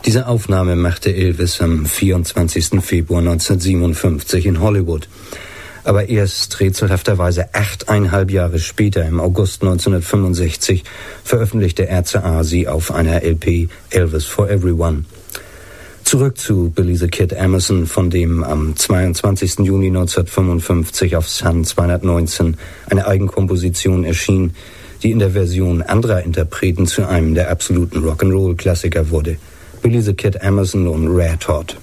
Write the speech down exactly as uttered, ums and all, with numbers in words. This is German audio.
Diese Aufnahme machte Elvis am vierundzwanzigsten Februar neunzehnhundertsiebenundfünfzig in Hollywood. Aber erst rätselhafterweise achteinhalb Jahre später, im August neunzehnhundertfünfundsechzig, veröffentlichte R C A sie auf einer L P Elvis for Everyone. Zurück zu Billy the Kid Emerson, von dem am zweiundzwanzigsten Juni neunzehnhundertfünfundfünfzig auf Sun zweihundertneunzehn eine Eigenkomposition erschien, die in der Version anderer Interpreten zu einem der absoluten Rock'n'Roll-Klassiker wurde. Billy the Kid Emerson und Red Hot.